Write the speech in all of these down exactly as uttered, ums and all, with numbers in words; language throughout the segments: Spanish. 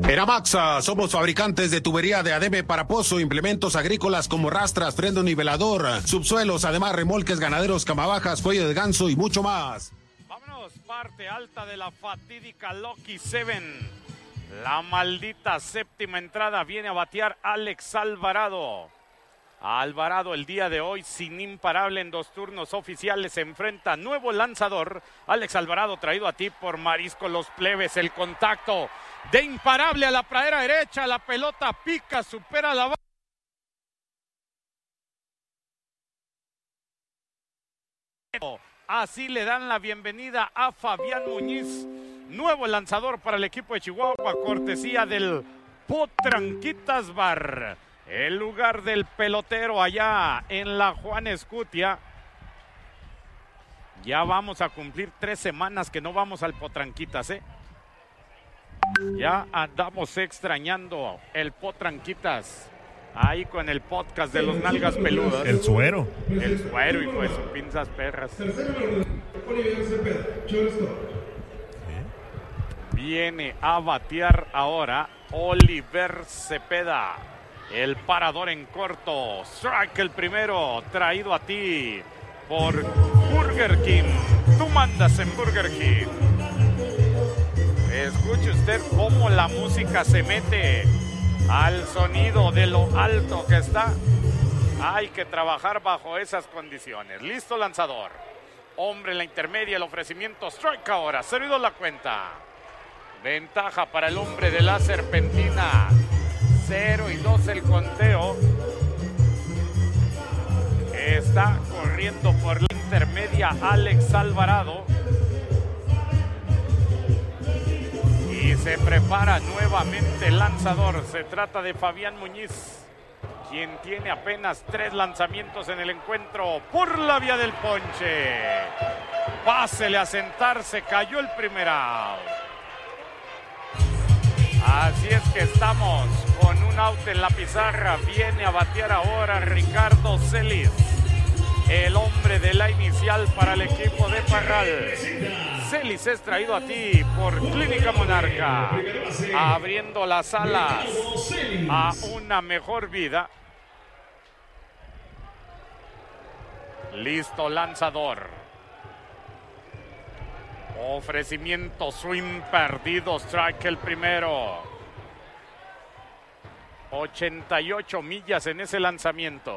En Amaxa somos fabricantes de tubería de adebe para pozo, implementos agrícolas como rastras, freno nivelador, subsuelos, además remolques ganaderos, camabajas, cuello de ganso y mucho más. Vámonos, parte alta de la fatídica Lucky Seven. La maldita séptima entrada viene a batear Alex Alvarado. Alvarado el día de hoy sin imparable en dos turnos oficiales se enfrenta nuevo lanzador. Alex Alvarado traído a ti por Marisco Los Plebes. El contacto de imparable a la pradera derecha. La pelota pica, supera la barra. Así le dan la bienvenida a Fabián Muñiz, nuevo lanzador para el equipo de Chihuahua, cortesía del Potranquitas Bar. El lugar del pelotero allá en la Juan Escutia. Ya vamos a cumplir tres semanas que no vamos al Potranquitas, ¿eh? Ya andamos extrañando el Potranquitas. Ahí con el podcast de los Nalgas Peludas. El suero. El suero, hijo de sus pinzas perras. Viene a batear ahora Oliver Cepeda. El parador en corto. Strike el primero. Traído a ti por Burger King. Tú mandas en Burger King. Escuche usted cómo la música se mete al sonido de lo alto que está. Hay que trabajar bajo esas condiciones. Listo lanzador. Hombre en la intermedia. El ofrecimiento. Strike ahora. Servido la cuenta. Ventaja para el hombre de la Serpentina. Cero y dos el conteo. Está corriendo por la intermedia Alex Alvarado. Y se prepara nuevamente el lanzador. Se trata de Fabián Muñiz, quien tiene apenas tres lanzamientos en el encuentro. Por la vía del ponche. Pásele a sentarse. Cayó el primer out. Así es que estamos con un out en la pizarra. Viene a batear ahora Ricardo Celis, el hombre de la inicial para el equipo de Parral. Celis es traído a ti por Clínica Monarca, abriendo las alas a una mejor vida. Listo lanzador. Ofrecimiento, swing perdido, strike el primero. ochenta y ocho millas en ese lanzamiento.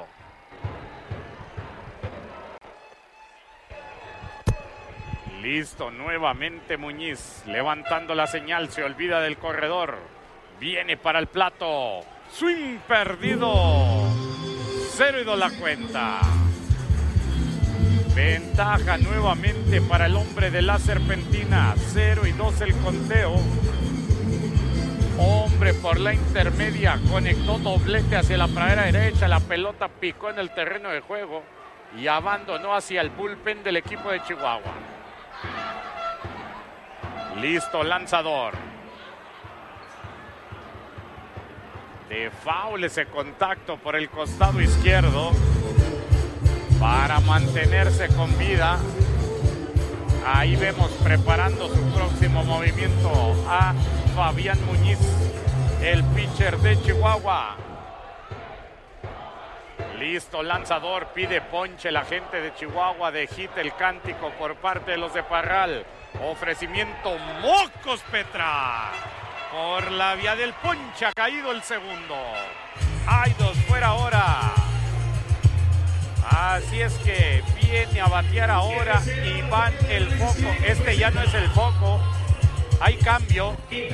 Listo, nuevamente Muñiz, levantando la señal, se olvida del corredor. Viene para el plato, swing perdido. Cero y dos la cuenta. Ventaja nuevamente para el hombre de la Serpentina. Cero y dos el conteo. Hombre por la intermedia. Conectó doblete hacia la pradera derecha. La pelota picó en el terreno de juego y abandonó hacia el bullpen del equipo de Chihuahua. Listo lanzador. De foul ese contacto por el costado izquierdo. Para mantenerse con vida. Ahí vemos preparando su próximo movimiento a Fabián Muñiz, el pitcher de Chihuahua. Listo lanzador, pide ponche la gente de Chihuahua, de hit el cántico por parte de los de Parral. Ofrecimiento, mocos Petra. Por la vía del ponche ha caído el segundo. Hay dos fuera ahora. Así es que viene a batear ahora Iván el Foco. Este ya no es el Foco. Hay cambio.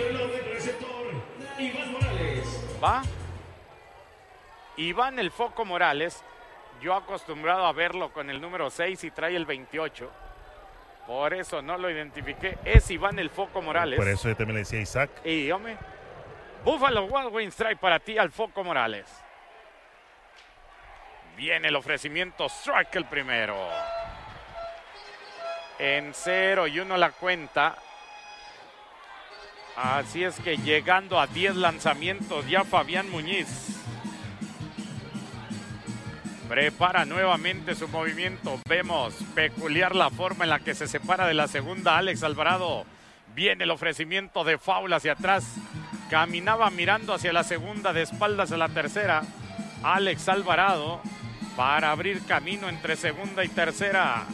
¿Va? Iván el Foco Morales. Yo acostumbrado a verlo con el número seis y trae el veintiocho. Por eso no lo identifiqué. Es Iván el Foco Morales. Por eso yo también le decía Isaac. Y hombre, Buffalo Wild Wings trae para ti al Foco Morales. Viene el ofrecimiento, strike el primero. En cero y uno la cuenta. Así es que llegando a diez lanzamientos ya Fabián Muñiz. Prepara nuevamente su movimiento. Vemos peculiar la forma en la que se separa de la segunda Alex Alvarado. Viene el ofrecimiento de foul hacia atrás. Caminaba mirando hacia la segunda, de espaldas a la tercera. Alex Alvarado para abrir camino entre segunda y tercera.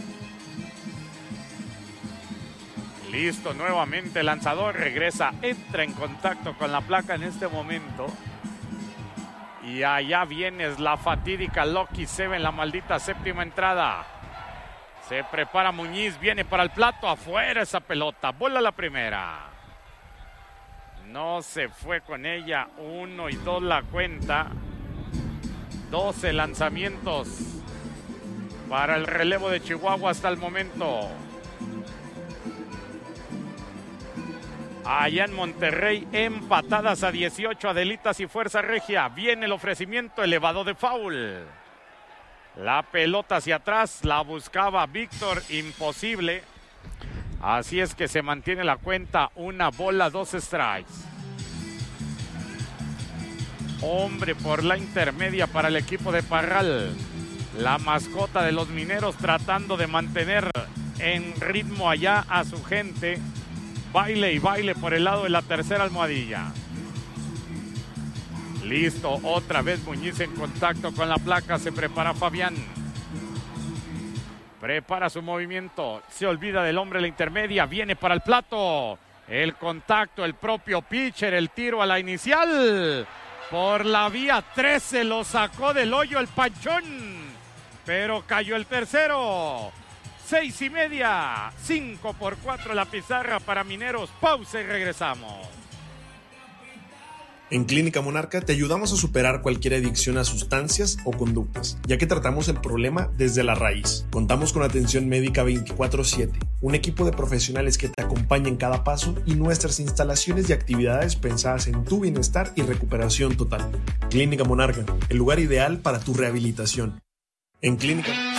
Listo, nuevamente el lanzador regresa, entra en contacto con la placa en este momento. Y allá viene la fatídica Lucky Seven, la maldita séptima entrada. Se prepara Muñiz, viene para el plato, afuera esa pelota, bola la primera. No se fue con ella, uno y dos la cuenta. doce lanzamientos para el relevo de Chihuahua hasta el momento. Allá en Monterrey, empatadas a dieciocho, Adelitas y Fuerza Regia. Viene el ofrecimiento elevado de foul. La pelota hacia atrás, la buscaba Víctor, imposible. Así es que se mantiene la cuenta, una bola, dos strikes. Hombre por la intermedia para el equipo de Parral. La mascota de los mineros tratando de mantener en ritmo allá a su gente. Baile y baile por el lado de la tercera almohadilla. Listo, otra vez Muñiz en contacto con la placa. Se prepara Fabián. Prepara su movimiento. Se olvida del hombre en la intermedia. Viene para el plato. El contacto, el propio pitcher, el tiro a la inicial. Por la vía trece lo sacó del hoyo el Panchón. Pero cayó el tercero. Seis y media, cinco por cuatro la pizarra para Mineros. Pausa y regresamos. En Clínica Monarca te ayudamos a superar cualquier adicción a sustancias o conductas, ya que tratamos el problema desde la raíz. Contamos con atención médica veinticuatro siete, un equipo de profesionales que te acompaña en cada paso y nuestras instalaciones y actividades pensadas en tu bienestar y recuperación total. Clínica Monarca, el lugar ideal para tu rehabilitación. En Clínica